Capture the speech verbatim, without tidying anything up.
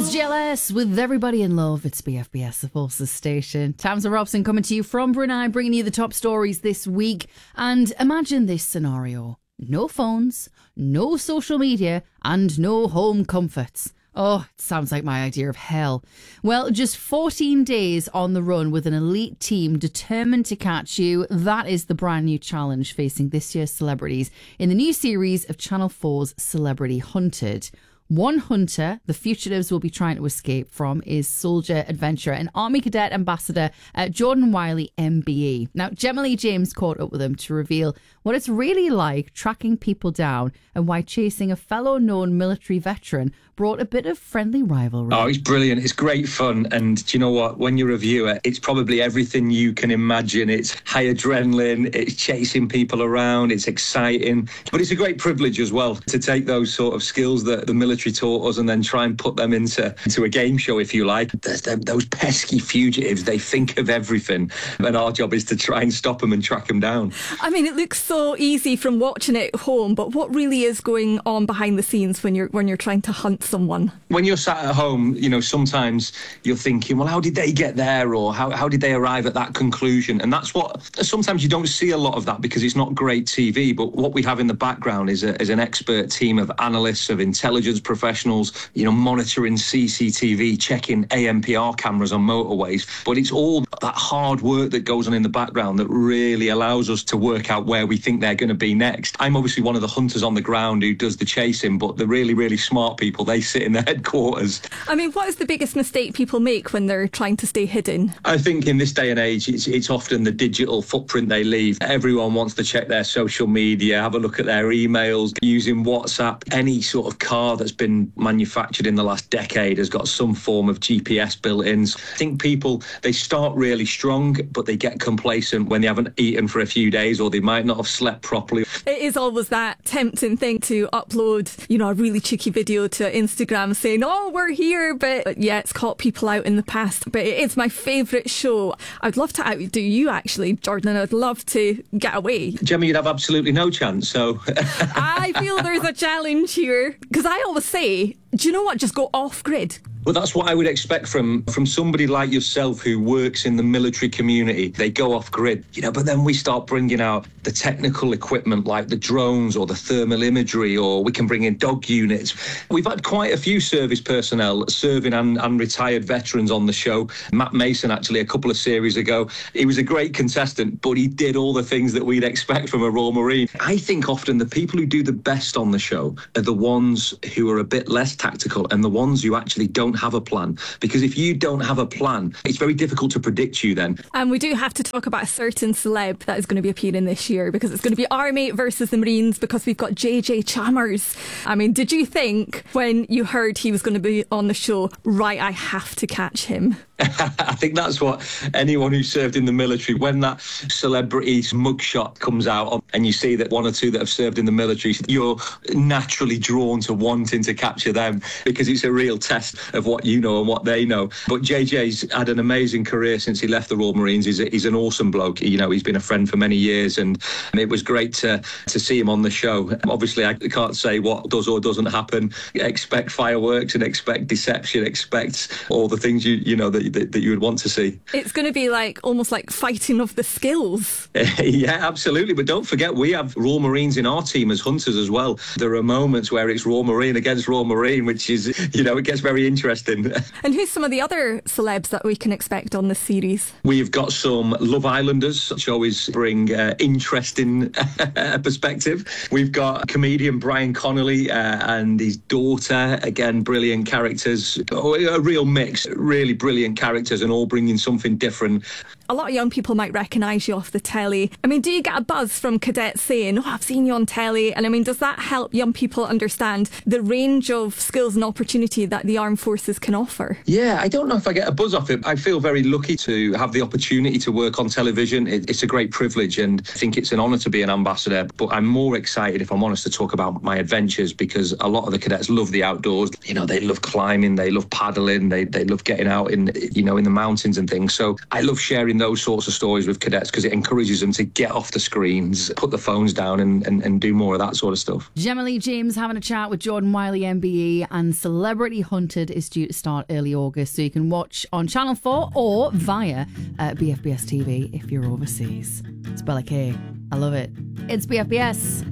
It's G L S with Everybody in Love. It's B F B S, the Forces station. Tamsin Robson coming to you from Brunei, bringing you the top stories this week. And imagine this scenario. No phones, no social media, and no home comforts. Oh, it sounds like my idea of hell. Well, just fourteen days on the run with an elite team determined to catch you. That is the brand new challenge facing this year's celebrities in the new series of Channel four's Celebrity Hunted. One hunter the fugitives will be trying to escape from is soldier, adventurer and Army Cadet Ambassador uh, Jordan Wiley, M B E. Now, Gemma Lee James caught up with him to reveal what it's really like tracking people down and why chasing a fellow known military veteran brought a bit of friendly rivalry. Oh, it's brilliant. It's great fun. And do you know what? When you're a viewer, it's probably everything you can imagine. It's high adrenaline. It's chasing people around. It's exciting. But it's a great privilege as well to take those sort of skills that the military taught us and then try and put them into, into a game show, if you like. There's them, those pesky fugitives, they think of everything. And our job is to try and stop them and track them down. I mean, it looks so easy from watching it at home, but what really is going on behind the scenes when you're when you're trying to hunt someone? When you're sat at home, you know, sometimes you're thinking, well, how did they get there? Or how, how did they arrive at that conclusion? And that's what, sometimes you don't see a lot of that because it's not great T V. But what we have in the background is, a, is an expert team of analysts, of intelligence professionals, you know, monitoring C C T V, checking A M P R cameras on motorways. But it's all that hard work that goes on in the background that really allows us to work out where we think they're going to be next. I'm obviously one of the hunters on the ground who does the chasing, but the really, really smart people, they sit in the headquarters. I mean, what is the biggest mistake people make when they're trying to stay hidden? I think in this day and age, it's, it's often the digital footprint they leave. Everyone wants to check their social media, have a look at their emails, using WhatsApp. Any sort of car that's been manufactured in the last decade has got some form of G P S built-in. I think people, they start really strong, but they get complacent when they haven't eaten for a few days or they might not have slept properly. It is always that tempting thing to upload, you know, a really cheeky video to Instagram saying, oh, we're here, but yeah, it's caught people out in the past. But it is my favourite show. I'd love to outdo you, actually, Jordan, and I'd love to get away. Gemma, you'd have absolutely no chance, so... I feel there's a challenge here, because I always say, do you know what, just go off-grid. Well, that's what I would expect from, from somebody like yourself who works in the military community. They go off grid, you know, but then we start bringing out the technical equipment like the drones or the thermal imagery, or we can bring in dog units. We've had quite a few service personnel, serving and, and retired veterans on the show. Matt Mason, actually, a couple of series ago, he was a great contestant, but he did all the things that we'd expect from a Royal Marine. I think often the people who do the best on the show are the ones who are a bit less tactical and the ones who actually don't have a plan, because if you don't have a plan, it's very difficult to predict you then. And we do have to talk about a certain celeb that is going to be appearing this year, because it's going to be Army versus the Marines, because we've got J J Chalmers. I mean, did you think when you heard he was going to be on the show, right, I have to catch him? I think that's what anyone who served in the military, when that celebrity's mugshot comes out and you see that one or two that have served in the military, you're naturally drawn to wanting to capture them because it's a real test of what you know and what they know. But J J's had an amazing career since he left the Royal Marines. He's, a, he's an awesome bloke. You know, he's been a friend for many years, and it was great to, to see him on the show. Obviously, I can't say what does or doesn't happen. Expect fireworks and expect deception, expect all the things you you know that That, that you would want to see. It's going to be like almost like fighting of the skills. Yeah, absolutely. But don't forget, we have Royal Marines in our team as hunters as well. There are moments where it's Royal Marine against Royal Marine, which is, you know, it gets very interesting. And who's some of the other celebs that we can expect on this series? We've got some Love Islanders, which always bring uh, interesting perspective. We've got comedian Brian Connolly uh, and his daughter, again, brilliant characters. Oh, a real mix, really brilliant characters, and all bringing something different. A lot of young people might recognise you off the telly. I mean, do you get a buzz from cadets saying, oh, I've seen you on telly? And I mean, does that help young people understand the range of skills and opportunity that the armed forces can offer? Yeah, I don't know if I get a buzz off it. I feel very lucky to have the opportunity to work on television. It, it's a great privilege, and I think it's an honour to be an ambassador. But I'm more excited, if I'm honest, to talk about my adventures, because a lot of the cadets love the outdoors. You know, they love climbing, they love paddling, they, they love getting out in, you know, in the mountains and things. So I love sharing sharing those sorts of stories with cadets because it encourages them to get off the screens, put the phones down and, and, and do more of that sort of stuff. Gemma Lee James having a chat with Jordan Wiley M B E, and Celebrity Hunted is due to start early August, so you can watch on Channel four or via uh, B F B S T V if you're overseas. It's Bella K. I love it. It's B F B S.